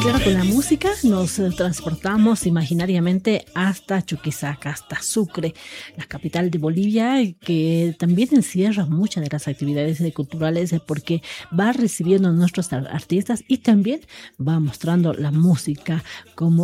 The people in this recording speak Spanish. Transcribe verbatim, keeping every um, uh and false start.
Claro, con la música nos eh, transportamos imaginariamente hasta Chuquisaca, hasta Sucre, la capital de Bolivia, y que también encierra muchas de las actividades eh, culturales eh, porque va recibiendo a nuestros ar- artistas y también va mostrando la música como